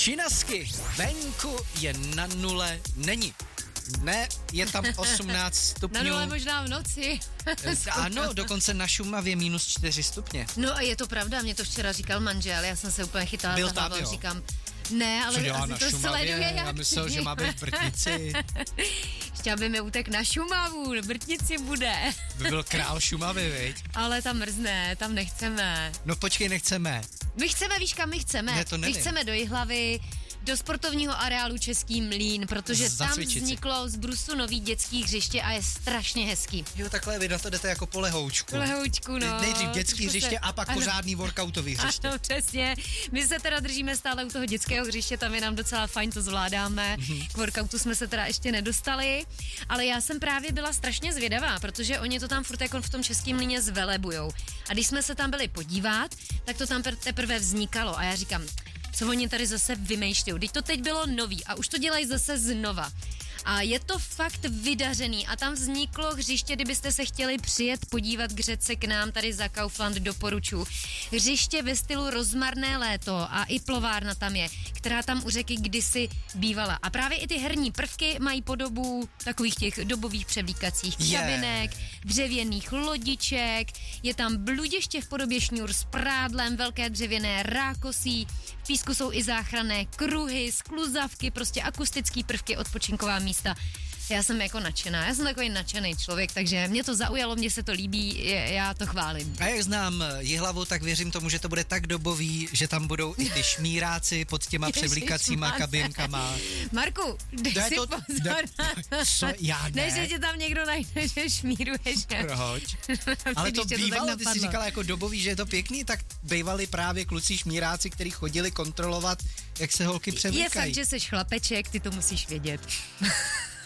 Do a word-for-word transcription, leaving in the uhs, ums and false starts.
Šinasky, venku je na nule, není. Ne, je tam osmnáct stupňů. Na nule možná v noci. Ano, dokonce na Šumavě minus čtyři stupně. No a je to pravda, mě to včera říkal manžel, já jsem se úplně chytala Byl za tam, hlavou, jo? říkám, ne, ale Co dělá asi na to Šumavě? sleduje, Já jak myslel, že má být v Brtnici. Ještě aby mi utek na Šumavu, v Brtnici bude. By byl král Šumavy, viď? Ale tam mrzne, tam nechceme. No počkej, nechceme. My chceme, víš kam my chceme? Ne, to my nevím. chceme do Jihlavy, do sportovního areálu Český Mlýn, protože tam Zacvičit si. vzniklo z brusu nový dětský hřiště a je strašně hezký. Jo, takhle vy na to jdete jako po lehoučku. Lehoučku, no. Nejdřív dětský Trošku hřiště se- a pak ano. pořádný workoutový hřiště. Ano, přesně. My se teda držíme stále u toho dětského hřiště, tam je nám docela fajn, to zvládáme. Mhm. K workoutu jsme se teda ještě nedostali, ale já jsem právě byla strašně zvědavá, protože oni to tam furt jako v tom Českém Mlýně zvelebujou. A když jsme se tam byli podívat, tak to tam pr- teprve vznikalo a já říkám, co oni tady zase vymýšlejí. Teď to teď bylo nový a už to dělají zase znova. A je to fakt vydařený a tam vzniklo hřiště, kdybyste se chtěli přijet podívat k řece k nám tady za Kaufland, doporučuji. Hřiště ve stylu rozmarné léto a i plovárna tam je, která tam u řeky kdysi bývala. A právě i ty herní prvky mají podobu takových těch dobových převlíkacích Je. kabinek, dřevěných lodiček, je tam bludiště v podobě šňůr s prádlem, velké dřevěné rákosí, v písku jsou i záchranné kruhy, skluzavky, prostě akustický prvky, odpočinková místa. Já jsem jako nadšená, já jsem takový nadšený člověk, takže mě to zaujalo, mně se to líbí, je, já to chválím. A jak znám Jihlavu, tak věřím tomu, že to bude tak dobový, že tam budou i ty šmíráci pod těma převlíkacíma Ježišmarja. kabinkama. Marku, dej To je si to- pozor. to- co, já ne. Ne, že tě tam někdo najde, že šmíruješ. Proč? Ale to Když tě bývalo, tak ty jsi napadlo. říkala jako dobový, že je to pěkný, tak bývali právě kluci šmíráci, kteří chodili kontrolovat, jak se holky Je převlíkají. fakt, že jsi chlapeček, ty to musíš vědět.